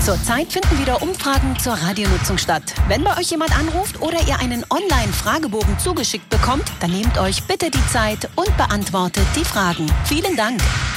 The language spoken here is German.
Zurzeit finden wieder Umfragen zur Radionutzung statt. Wenn bei euch jemand anruft oder ihr einen Online-Fragebogen zugeschickt bekommt, dann nehmt euch bitte die Zeit und beantwortet die Fragen. Vielen Dank.